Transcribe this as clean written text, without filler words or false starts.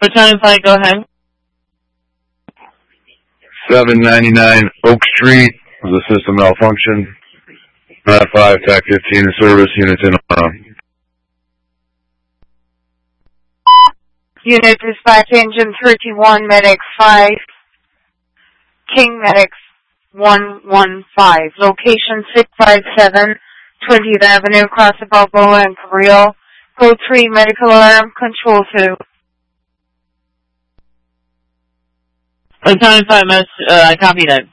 Battalion 5, go ahead. 799 Oak Street was a system malfunction. 5, TAC 15 in service, units in on. Unit dispatch engine 31, medics 5, King medics 115. Location 657, 20th Avenue, across the Balboa and Carrillo. Code 3, medical alarm, control 2. Battalion 5, I copy that.